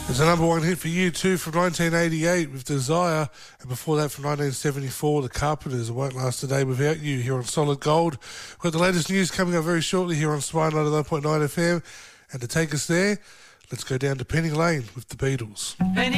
It's a number one hit for U2 from 1988 with Desire, and before that from 1974, The Carpenters, It Won't Last a Day Without You, here on Solid Gold. We've got the latest news coming up very shortly here on Spine 99.9 FM, and to take us there, let's go down to Penny Lane with the Beatles. Penny